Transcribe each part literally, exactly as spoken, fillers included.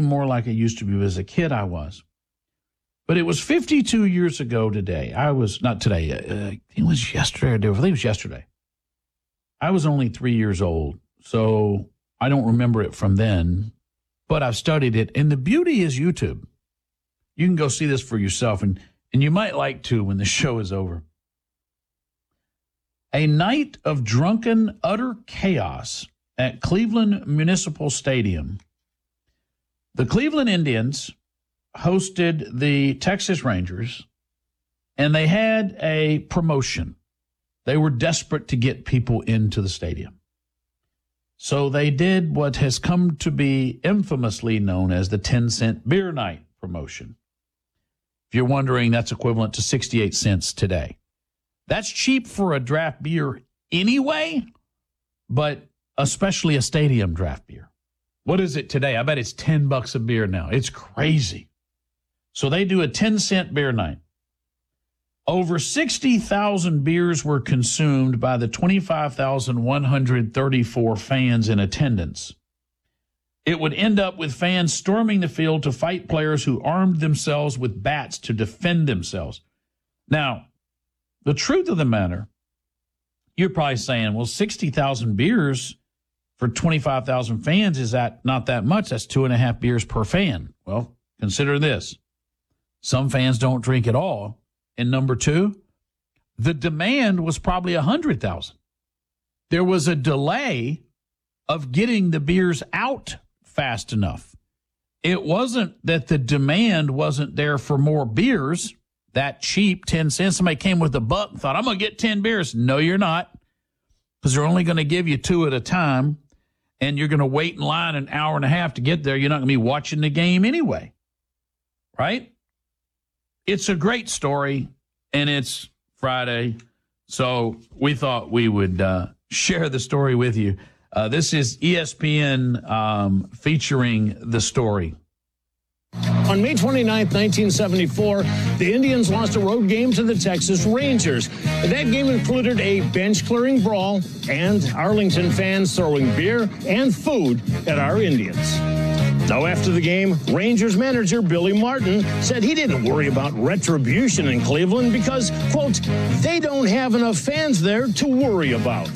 getting more like I used to be. As a kid, I was. But it was fifty-two years ago today. I was, not today, uh, it was yesterday. I think it was yesterday. I was only three years old, so I don't remember it from then, but I've studied it. And the beauty is YouTube. You can go see this for yourself, and, and you might like to when the show is over. A night of drunken, utter chaos at Cleveland Municipal Stadium. The Cleveland Indians hosted the Texas Rangers, and they had a promotion. They were desperate to get people into the stadium. So they did what has come to be infamously known as the ten cent beer night promotion. If you're wondering, that's equivalent to sixty-eight cents today. That's cheap for a draft beer anyway, but especially a stadium draft beer. What is it today? I bet it's ten bucks a beer now. It's crazy. So they do a ten cent beer night. Over sixty thousand beers were consumed by the twenty-five thousand one hundred thirty-four fans in attendance. It would end up with fans storming the field to fight players who armed themselves with bats to defend themselves. Now, the truth of the matter, you're probably saying, well, sixty thousand beers for twenty-five thousand fans, is that not that much? That's two and a half beers per fan. Well, consider this. Some fans don't drink at all. And number two, the demand was probably one hundred thousand. There was a delay of getting the beers out fast enough. It wasn't that the demand wasn't there for more beers, that cheap, ten cents. Somebody came with a buck and thought, I'm going to get ten beers. No, you're not, because they're only going to give you two at a time, and you're going to wait in line an hour and a half to get there. You're not going to be watching the game anyway, right? It's a great story, and it's Friday, so we thought we would uh, share the story with you. Uh, this is E S P N um, featuring the story. On May twenty-ninth, nineteen seventy-four, the Indians lost a road game to the Texas Rangers. That game included a bench-clearing brawl and Arlington fans throwing beer and food at our Indians. Now, after the game, Rangers manager Billy Martin said he didn't worry about retribution in Cleveland because, quote, they don't have enough fans there to worry about.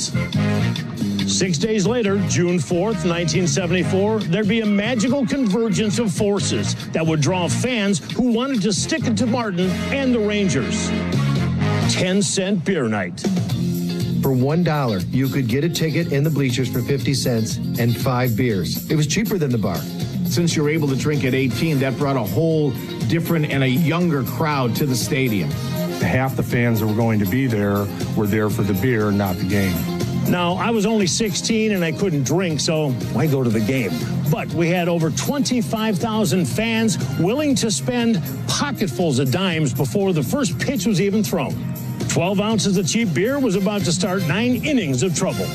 Six days later, June fourth, nineteen seventy-four, there'd be a magical convergence of forces that would draw fans who wanted to stick it to Martin and the Rangers. ten cent beer night. For one dollar, you could get a ticket in the bleachers for fifty cents and five beers. It was cheaper than the bar. Since you're able to drink at eighteen, that brought a whole different and a younger crowd to the stadium. Half the fans that were going to be there were there for the beer, not the game. Now, I was only sixteen and I couldn't drink, so why go to the game? But we had over twenty-five thousand fans willing to spend pocketfuls of dimes before the first pitch was even thrown. twelve ounces of cheap beer was about to start nine innings of trouble.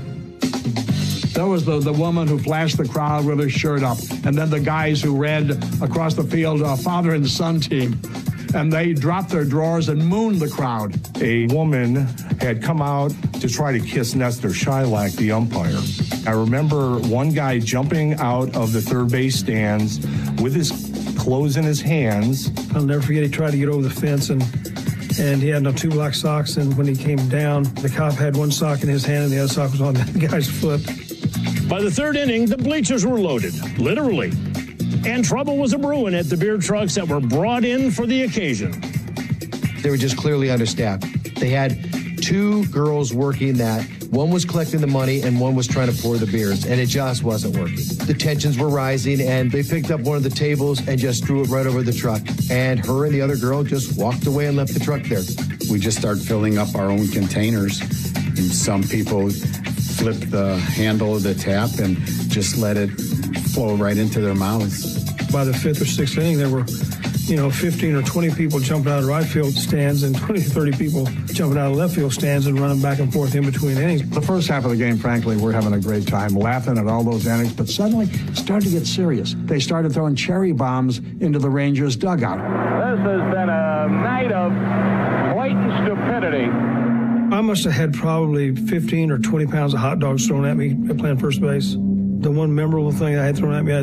That was the, the woman who flashed the crowd with her shirt up. And then the guys who read across the field, a father and son team. And they dropped their drawers and mooned the crowd. A woman had come out to try to kiss Nestor Shylock, the umpire. I remember one guy jumping out of the third base stands with his clothes in his hands. I'll never forget, he tried to get over the fence, and and he had no two black socks, and when he came down, the cop had one sock in his hand and the other sock was on the guy's foot. By the third inning, the bleachers were loaded, literally. And trouble was a-brewing at the beer trucks that were brought in for the occasion. They were just clearly understaffed. They had two girls working that. One was collecting the money and one was trying to pour the beers, and it just wasn't working. The tensions were rising, and they picked up one of the tables and just threw it right over the truck. And her and the other girl just walked away and left the truck there. We just started filling up our own containers, and some people flipped the handle of the tap and just let it flow right into their mouths. By the fifth or sixth inning, there were, you know, fifteen or twenty people jumping out of right field stands and twenty or thirty people jumping out of left field stands and running back and forth in between innings. The first half of the game, frankly, we're having a great time laughing at all those innings, but suddenly it started to get serious. They started throwing cherry bombs into the Rangers' dugout. This has been a night of blatant stupidity. I must have had probably fifteen or twenty pounds of hot dogs thrown at me playing first base. The one memorable thing I had thrown at me, I said,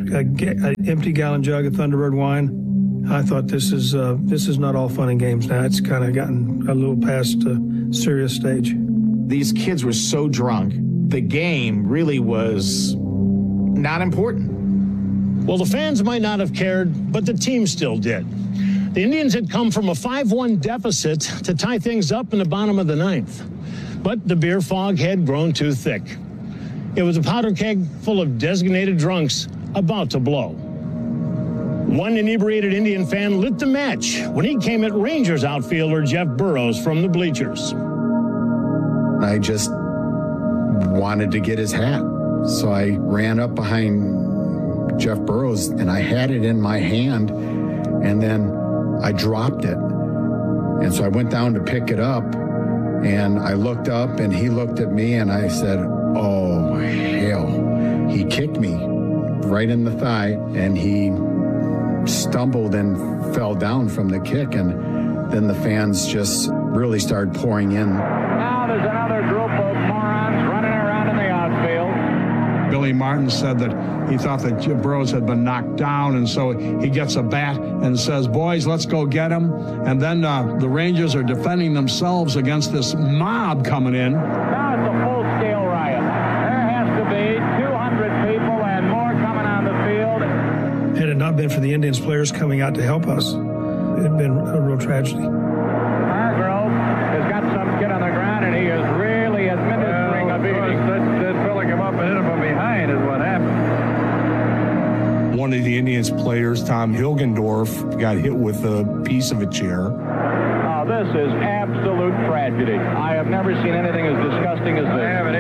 a, a empty gallon jug of Thunderbird wine. I thought this is uh, this is not all fun and games now. It's kind of gotten a little past a serious stage. These kids were so drunk, the game really was not important. Well, the fans might not have cared, but the team still did. The Indians had come from a five one deficit to tie things up in the bottom of the ninth. But the beer fog had grown too thick. It was a powder keg full of designated drunks about to blow. One inebriated Indian fan lit the match when he came at Rangers outfielder Jeff Burroughs from the bleachers. I just wanted to get his hat. So I ran up behind Jeff Burroughs and I had it in my hand and then I dropped it. And so I went down to pick it up and I looked up and he looked at me and I said, oh, hell. He kicked me right in the thigh and he stumbled and fell down from the kick. And then the fans just really started pouring in. Now there's another group of morons running around in the outfield. Billy Martin said that he thought that Jim Burroughs had been knocked down, and so he gets a bat and says, boys, let's go get him. And then uh, the Rangers are defending themselves against this mob coming in. Now it's a full-scale riot. There has to be two hundred people and more coming on the field. Had it not been for the Indians players coming out to help us, it had been a real tragedy. Hargrove has got some kid on the ground, and he is really administering well, a beating. That, that fella came up and hit him from behind is what happened. One of the Indians players, Tom Hilgendorf, got hit with a piece of a chair. Oh, this is absolute tragedy. I have never seen anything as disgusting as this. I haven't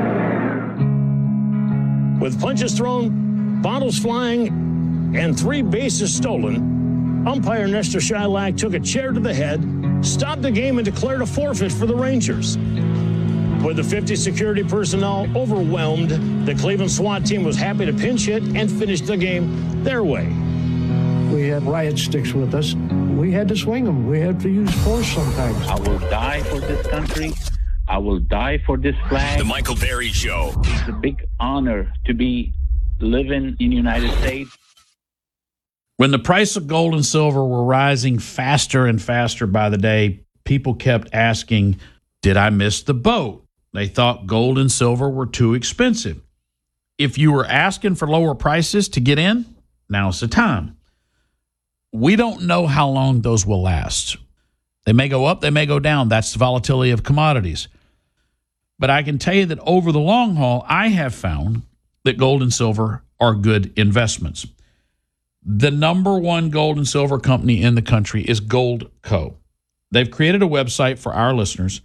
either. With punches thrown, bottles flying, and three bases stolen, umpire Nestor Shylock took a chair to the head, stopped the game, and declared a forfeit for the Rangers. With the fifty security personnel overwhelmed, the Cleveland SWAT team was happy to pinch hit and finish the game their way. We had riot sticks with us. We had to swing them. We had to use force sometimes. I will die for this country. I will die for this flag. The Michael Berry Show. It's a big honor to be living in the United States. When the price of gold and silver were rising faster and faster by the day, people kept asking, did I miss the boat? They thought gold and silver were too expensive. If you were asking for lower prices to get in, now's the time. We don't know how long those will last. They may go up, they may go down. That's the volatility of commodities. But I can tell you that over the long haul, I have found that gold and silver are good investments. The number one gold and silver company in the country is Goldco. They've created a website for our listeners,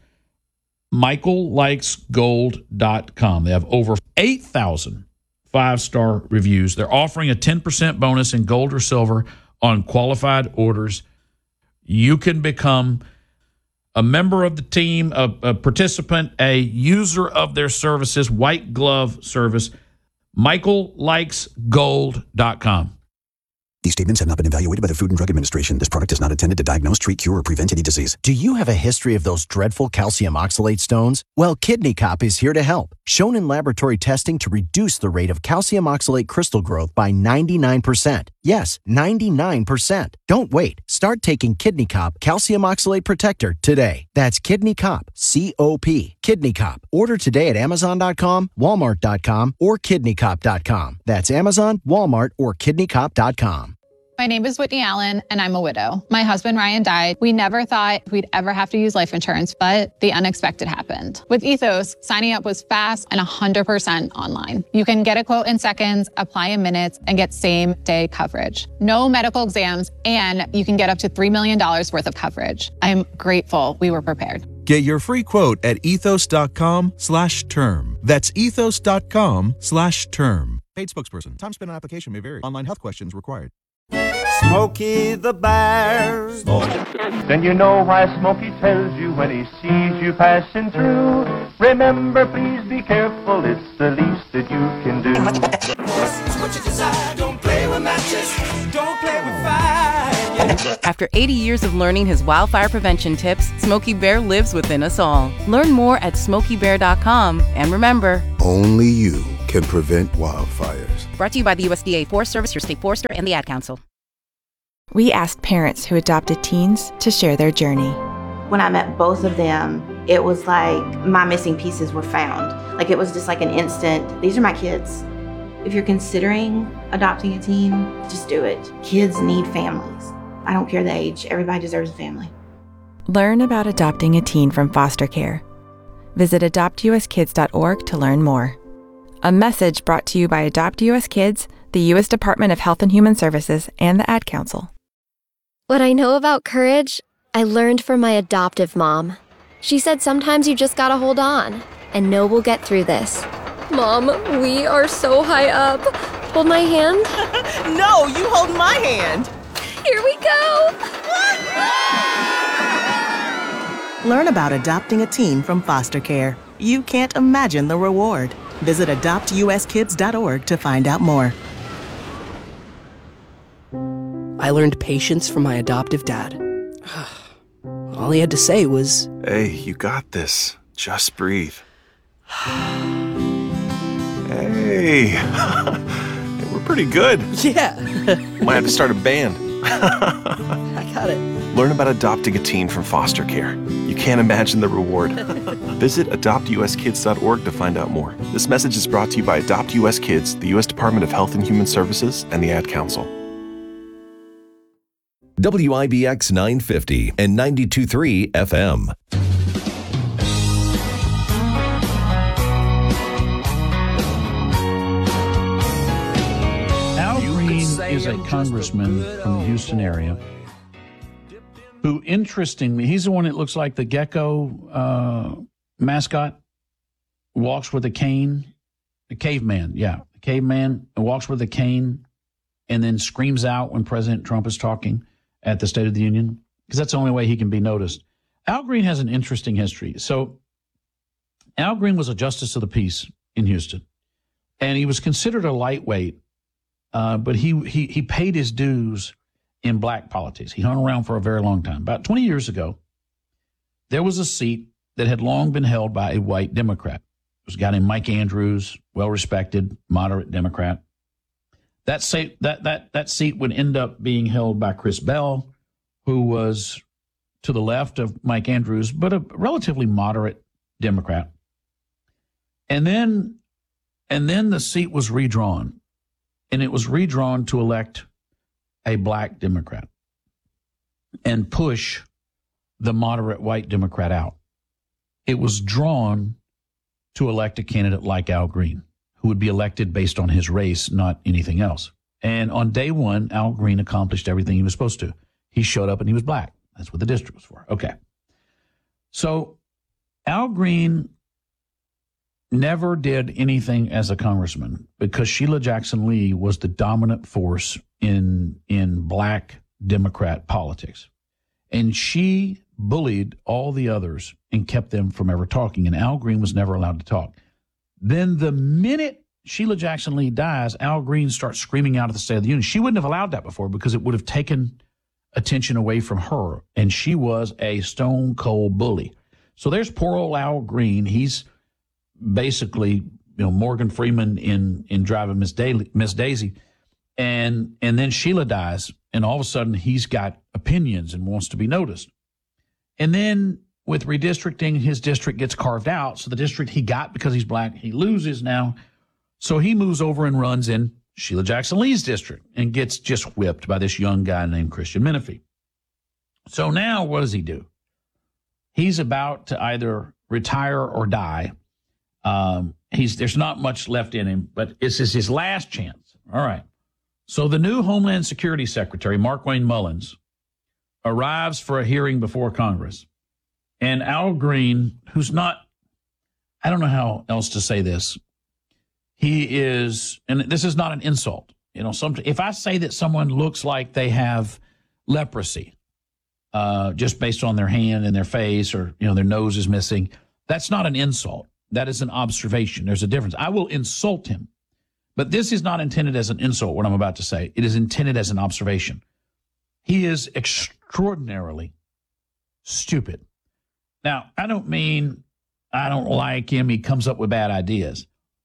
michael likes gold dot com. They have over eight thousand five-star reviews. They're offering a ten percent bonus in gold or silver on qualified orders. You can become a member of the team, a, a participant, a user of their services, white glove service, michael likes gold dot com. These statements have not been evaluated by the Food and Drug Administration. This product is not intended to diagnose, treat, cure, or prevent any disease. Do you have a history of those dreadful calcium oxalate stones? Well, Kidney Cop is here to help. Shown in laboratory testing to reduce the rate of calcium oxalate crystal growth by ninety-nine percent. Yes, ninety-nine percent. Don't wait. Start taking Kidney Cop Calcium Oxalate Protector today. That's Kidney Cop, C O P. Kidney Cop. Order today at amazon dot com, walmart dot com, or kidney cop dot com. That's Amazon, Walmart, or kidney cop dot com. My name is Whitney Allen, and I'm a widow. My husband, Ryan, died. We never thought we'd ever have to use life insurance, but the unexpected happened. With Ethos, signing up was fast and one hundred percent online. You can get a quote in seconds, apply in minutes, and get same-day coverage. No medical exams, and you can get up to three million dollars worth of coverage. I'm grateful we were prepared. Get your free quote at ethos dot com slash term. That's ethos dot com slash term. Paid spokesperson. Time spent on application may vary. Online health questions required. Smokey the Bear. Then you know why Smokey tells you when he sees you passing through. Remember, please be careful, it's the least that you can do. What you desire, don't play with matches, don't play with fire. After eighty years of learning his wildfire prevention tips, Smokey Bear lives within us all. Learn more at smokey bear dot com, and remember, only you can prevent wildfires. Brought to you by the U S D A Forest Service, your state forester, and the Ad Council. We asked parents who adopted teens to share their journey. When I met both of them, it was like my missing pieces were found. Like it was just like an instant, these are my kids. If you're considering adopting a teen, just do it. Kids need families. I don't care the age, everybody deserves a family. Learn about adopting a teen from foster care. Visit adopt u s kids dot org to learn more. A message brought to you by Adopt U S Kids, the U S Department of Health and Human Services, and the Ad Council. What I know about courage, I learned from my adoptive mom. She said sometimes you just gotta hold on and know we'll get through this. Mom, we are so high up. Hold my hand. No, you hold my hand. Here we go. Learn about adopting a teen from foster care. You can't imagine the reward. Visit adopt u s kids dot org to find out more. I learned patience from my adoptive dad. All he had to say was, "Hey, you got this. Just breathe." Hey, we're pretty good. Yeah. Might have to start a band. I got it. Learn about adopting a teen from foster care. You can't imagine the reward. Visit adopt u s kids dot org to find out more. This message is brought to you by Adopt U S Kids, the U S Department of Health and Human Services, and the Ad Council. W I B X nine fifty and ninety-two point three F M. Al Green is a congressman from the Houston area who, interestingly, he's the one that looks like the gecko uh, mascot, walks with a cane, the caveman, yeah, the caveman walks with a cane and then screams out when President Trump is talking at the State of the Union, because that's the only way he can be noticed. Al Green has an interesting history. So Al Green was a justice of the peace in Houston, and he was considered a lightweight, uh, but he, he he paid his dues in black politics. He hung around for a very long time. About twenty years ago, there was a seat that had long been held by a white Democrat. It was a guy named Mike Andrews, well-respected, moderate Democrat. That seat, that, that, that seat would end up being held by Chris Bell, who was to the left of Mike Andrews, but a relatively moderate Democrat. And then, and then the seat was redrawn, and it was redrawn to elect a black Democrat and push the moderate white Democrat out. It was drawn to elect a candidate like Al Green, who would be elected based on his race, not anything else. And on day one, Al Green accomplished everything he was supposed to. He showed up and he was black. That's what the district was for. Okay. So Al Green never did anything as a congressman because Sheila Jackson Lee was the dominant force in in black Democrat politics. And she bullied all the others and kept them from ever talking. And Al Green was never allowed to talk. Then the minute Sheila Jackson Lee dies, Al Green starts screaming out at the State of the Union. She wouldn't have allowed that before because it would have taken attention away from her. And she was a stone cold bully. So there's poor old Al Green. He's basically, you know, Morgan Freeman in, in Driving Miss Daisy, Miss Daisy. And, and then Sheila dies, and all of a sudden he's got opinions and wants to be noticed. And then with redistricting, his district gets carved out. So the district he got because he's black, he loses now. So he moves over and runs in Sheila Jackson Lee's district and gets just whipped by this young guy named Christian Menifee. So now what does he do? He's about to either retire or die. Um, he's there's not much left in him, but this is his last chance. All right. So the new Homeland Security Secretary, Markwayne Mullins, arrives for a hearing before Congress. And Al Green, who's not, I don't know how else to say this. He is, and this is not an insult. You know, some, if I say that someone looks like they have leprosy, uh, just based on their hand and their face, or, you know, their nose is missing, that's not an insult. That is an observation. There's a difference. I will insult him, but this is not intended as an insult, what I'm about to say. It is intended as an observation. He is extraordinarily stupid. Now, I don't mean I don't like him. He comes up with bad ideas.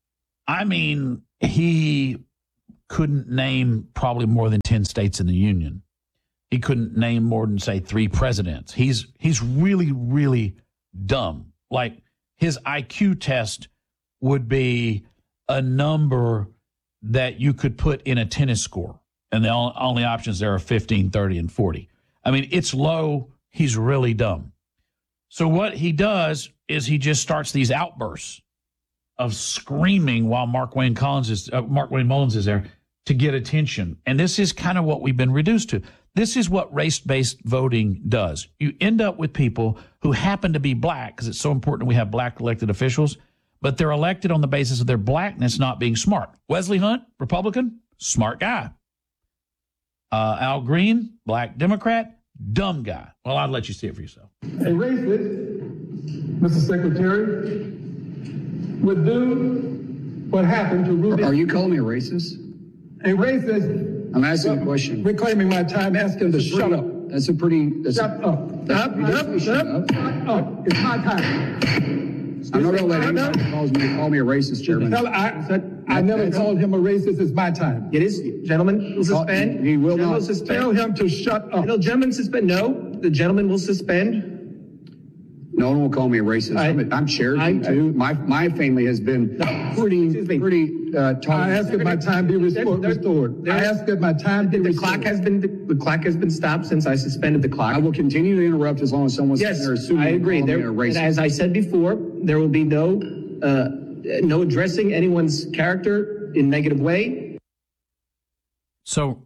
I mean, he couldn't name probably more than ten states in the union. He couldn't name more than, say, three presidents. He's he's really, really dumb. Like, his I Q test would be a number that you could put in a tennis score. And the only options there are fifteen, thirty, and forty. I mean, it's low. He's really dumb. So what he does is he just starts these outbursts of screaming while Mark Wayne Collins is uh, Mark Wayne Mullins is there to get attention. And this is kind of what we've been reduced to. This is what race-based voting does. You end up with people who happen to be black, because it's so important we have black elected officials, but they're elected on the basis of their blackness not being smart. Wesley Hunt, Republican, smart guy. Uh, Al Green, black Democrat, dumb guy. Well, I'll let you see it for yourself. A racist, Mister Secretary, would do what happened to Rudy. Are you calling me a racist? A racist. I'm asking well, a question. Reclaiming my time, ask him to that's shut pretty, up. That's a pretty... That's shut a, up. Shut up, shut shut up, up. Shut up. It's my time. I'm not going to let anybody calls me, call me a racist, Chairman. Tell, I, I never called him a racist. It's my time. It is. Gentlemen will suspend. He will not. Suspend. Tell him to shut up. No, gentlemen suspend. No, the gentleman will suspend. No one will call me a racist. I, I'm, I'm Cherokee, too. My my family has been no, pretty, pretty uh, tolerant. I ask that my time be restored. restored. I ask that my time be the restored. clock has been the clock has been stopped since I suspended the clock. I will continue to interrupt as long as someone's yes, there assuming I agree. There, a racist. As I said before, there will be no uh, no addressing anyone's character in negative way. So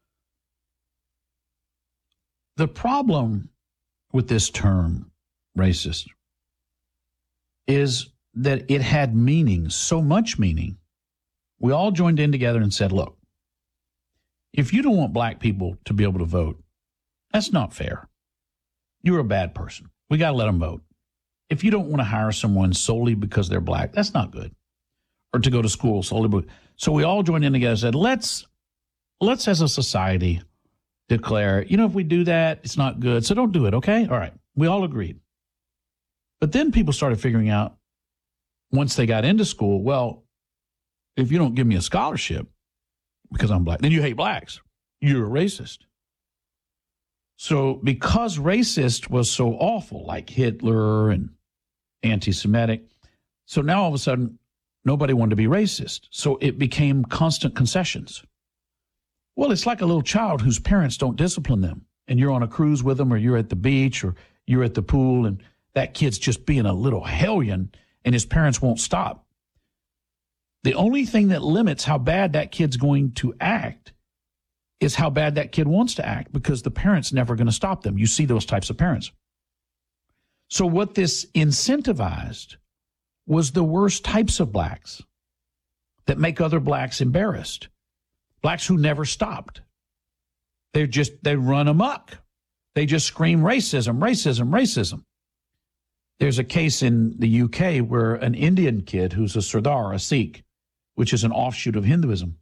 the problem with this term, racist, is that it had meaning, so much meaning. We all joined in together and said, look, if you don't want black people to be able to vote, that's not fair. You're a bad person. We got to let them vote. If you don't want to hire someone solely because they're black, that's not good. Or to go to school solely because. So we all joined in together and said, let's, let's as a society declare, you know, if we do that, it's not good. So don't do it, okay? All right. We all agreed. But then people started figuring out, once they got into school, well, if you don't give me a scholarship because I'm black, then you hate blacks. You're a racist. So because racist was so awful, like Hitler and anti-Semitic, so now all of a sudden, nobody wanted to be racist. So it became constant concessions. Well, it's like a little child whose parents don't discipline them, and you're on a cruise with them, or you're at the beach, or you're at the pool, and that kid's just being a little hellion, and his parents won't stop. The only thing that limits how bad that kid's going to act is how bad that kid wants to act, because the parent's never going to stop them. You see those types of parents. So what this incentivized was the worst types of blacks that make other blacks embarrassed. Blacks who never stopped. They're just, they run amok. They just scream racism, racism, racism. There's a case in the U K where an Indian kid who's a Sardar, a Sikh, which is an offshoot of Hinduism,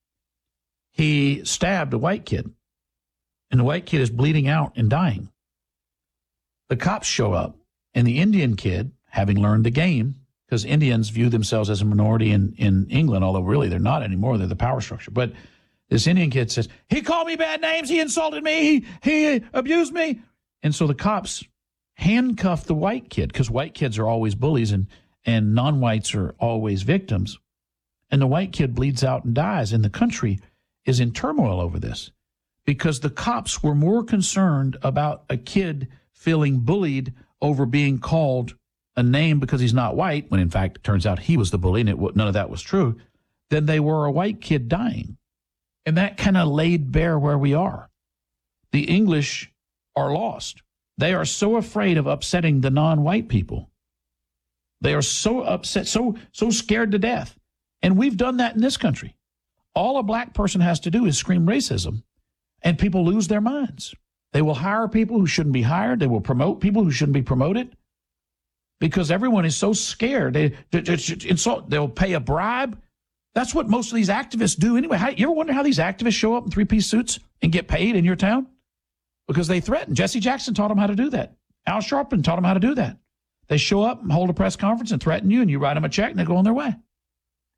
he stabbed a white kid, and the white kid is bleeding out and dying. The cops show up, and the Indian kid, having learned the game, because Indians view themselves as a minority in, in England, although really they're not anymore, they're the power structure. But this Indian kid says, he called me bad names, he insulted me, he, he abused me. And so the cops handcuff the white kid, because white kids are always bullies and, and non-whites are always victims. And the white kid bleeds out and dies, and the country is in turmoil over this because the cops were more concerned about a kid feeling bullied over being called a name because he's not white, when in fact it turns out he was the bully and it, none of that was true, than they were a white kid dying. And that kind of laid bare where we are. The English are lost. They are so afraid of upsetting the non-white people. They are so upset, so so scared to death. And we've done that in this country. All a black person has to do is scream racism, and people lose their minds. They will hire people who shouldn't be hired. They will promote people who shouldn't be promoted because everyone is so scared. They, they, they insult. They'll pay a bribe. That's what most of these activists do anyway. How, you ever wonder how these activists show up in three-piece suits and get paid in your town? Because they threaten. Jesse Jackson taught them how to do that. Al Sharpton taught them how to do that. They show up and hold a press conference and threaten you, and you write them a check, and they go on their way.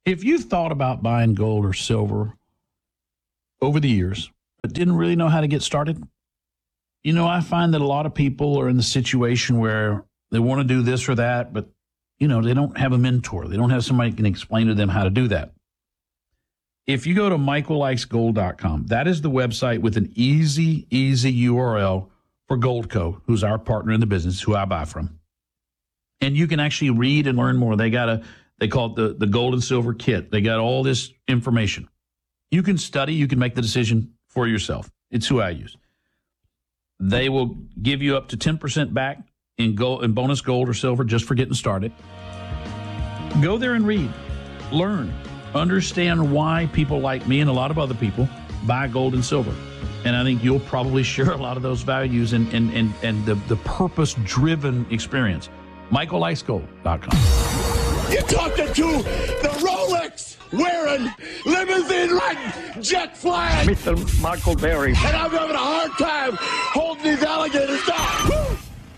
If you've thought about buying gold or silver over the years, but didn't really know how to get started, you know, I find that a lot of people are in the situation where they want to do this or that, but, you know, they don't have a mentor. They don't have somebody who can explain to them how to do that. If you go to michael likes gold dot com, that is the website with an easy, easy U R L for Goldco, who's our partner in the business, who I buy from. And you can actually read and learn more. They got a, they call it the, the gold and silver kit. They got all this information. You can study, you can make the decision for yourself. It's who I use. They will give you up to ten percent back in gold, in bonus gold or silver just for getting started. Go there and read, learn, understand why people like me and a lot of other people buy gold and silver. And I think you'll probably share a lot of those values and, and, and, and the, the purpose-driven experience. michael likes gold dot com. You're talking to the Rolex wearing, limousine riding, jet flying Mister Michael Berry. And I'm having a hard time holding these alligators down. Woo!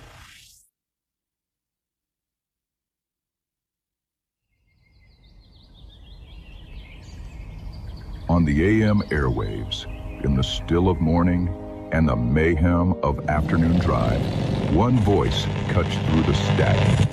On the A M airwaves, in the still of morning and the mayhem of afternoon drive, one voice cuts through the static.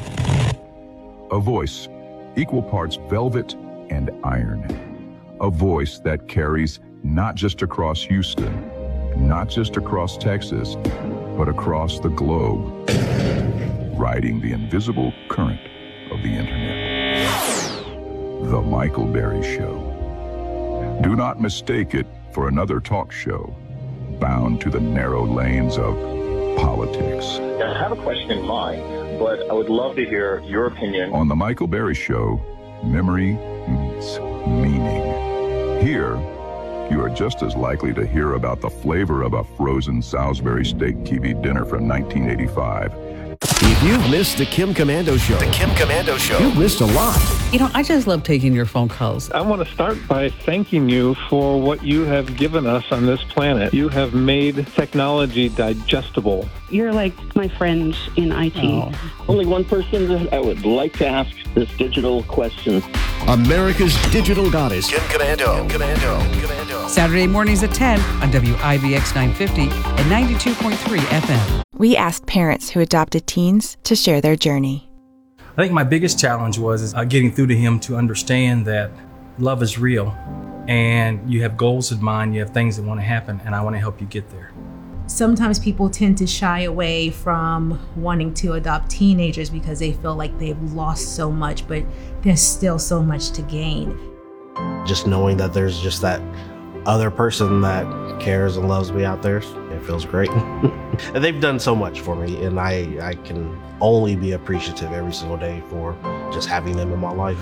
A voice, equal parts velvet and iron. A voice that carries not just across Houston, not just across Texas, but across the globe, riding the invisible current of the internet. The Michael Berry Show. Do not mistake it for another talk show bound to the narrow lanes of politics. I have a question in mind, but I would love to hear your opinion. On The Michael Berry Show, memory meets meaning. Here, you are just as likely to hear about the flavor of a frozen Salisbury steak T V dinner from nineteen eighty-five. If you've missed the Kim Komando Show, the Kim Komando Show, you've missed a lot. You know, I just love taking your phone calls. I want to start by thanking you for what you have given us on this planet. You have made technology digestible. You're like my friend in I T. Oh. Only one person that I would like to ask this digital question. America's digital goddess, Kim Komando. Kim Komando. Komando. Saturday mornings at ten on W I B X nine fifty and ninety-two point three F M. We asked parents who adopted teens to share their journey. I think my biggest challenge was uh, getting through to him to understand that love is real and you have goals in mind, you have things that want to happen, and I want to help you get there. Sometimes people tend to shy away from wanting to adopt teenagers because they feel like they've lost so much, but there's still so much to gain. Just knowing that there's just that other person that cares and loves me out there, it feels great. And they've done so much for me, and I, I can only be appreciative every single day for just having them in my life.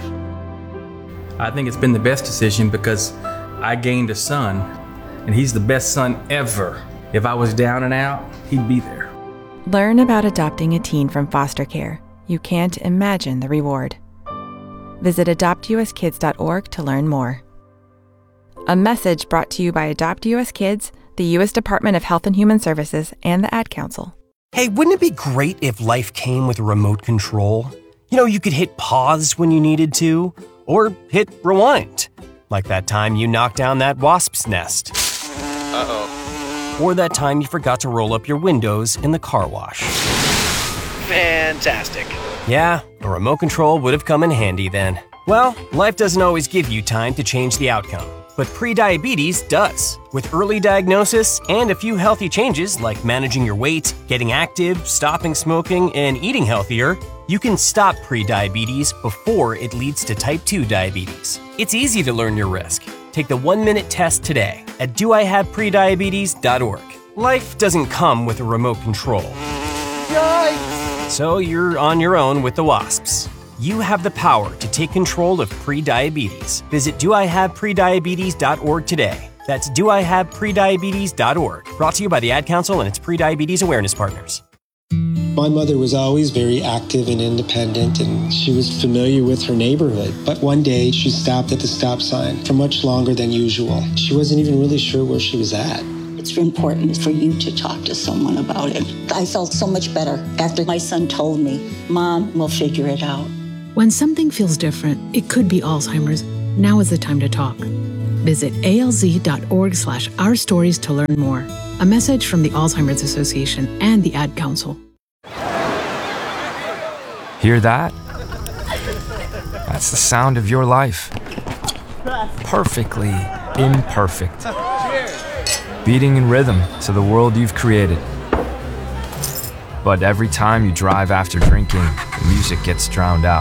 I think it's been the best decision because I gained a son, and he's the best son ever. If I was down and out, he'd be there. Learn about adopting a teen from foster care. You can't imagine the reward. Visit adopt U S kids dot org to learn more. A message brought to you by Adopt U S Kids, the U S Department of Health and Human Services, and the Ad Council. Hey, wouldn't it be great if life came with a remote control? You know, you could hit pause when you needed to, or hit rewind. Like that time you knocked down that wasp's nest. Uh-oh. Or that time you forgot to roll up your windows in the car wash. Fantastic. Yeah, a remote control would have come in handy then. Well, life doesn't always give you time to change the outcome, but prediabetes does. With early diagnosis and a few healthy changes like managing your weight, getting active, stopping smoking, and eating healthier, you can stop prediabetes before it leads to type two diabetes. It's easy to learn your risk. Take the one-minute test today at do I have prediabetes dot org. Life doesn't come with a remote control. Yikes! So you're on your own with the wasps. You have the power to take control of prediabetes. Visit do I have prediabetes dot org today. That's do I have prediabetes dot org. Brought to you by the Ad Council and its prediabetes awareness partners. My mother was always very active and independent, and she was familiar with her neighborhood. But one day, she stopped at the stop sign for much longer than usual. She wasn't even really sure where she was at. It's important for you to talk to someone about it. I felt so much better after my son told me, Mom, we'll figure it out. When something feels different, it could be Alzheimer's, now is the time to talk. Visit alz.org slash our stories to learn more. A message from the Alzheimer's Association and the Ad Council. Hear that? That's the sound of your life. Perfectly imperfect. Beating in rhythm to the world you've created. But every time you drive after drinking, the music gets drowned out.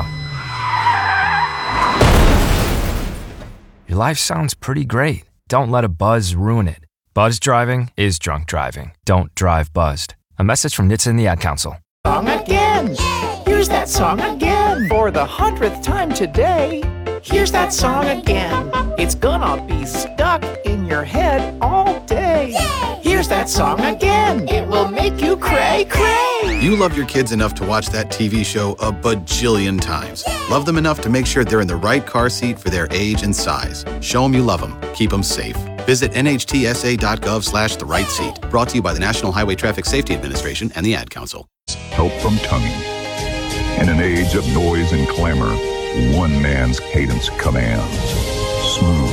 Your life sounds pretty great. Don't let a buzz ruin it. Buzz driving is drunk driving. Don't drive buzzed. A message from N H T S A and the Ad Council. Song again. Here's that song again. For the hundredth time today. Here's that song again. It's gonna be stuck in your head all day. Here's that song again. It will make you cray cray. You love your kids enough to watch that T V show a bajillion times. Love them enough to make sure they're in the right car seat for their age and size. Show them you love them. Keep them safe. Visit N H T S A dot gov slash the right seat. Brought to you by the National Highway Traffic Safety Administration and the Ad Council. Help from tonguing. In an age of noise and clamor, one man's cadence commands. Smooth,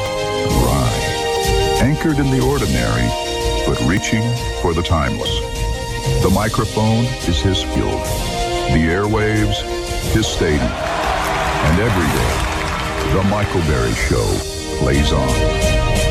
dry, anchored in the ordinary, but reaching for the timeless. The microphone is his field. The airwaves, his stadium. And every day, The Michael Berry Show plays on.